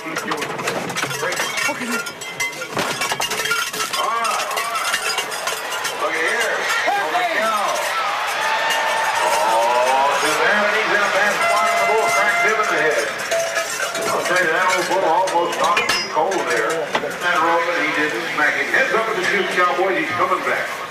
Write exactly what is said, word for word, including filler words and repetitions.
Almost knocked him cold there. And Roman, he didn't smack him. Heads up to the shoot, Cowboys. He's coming back.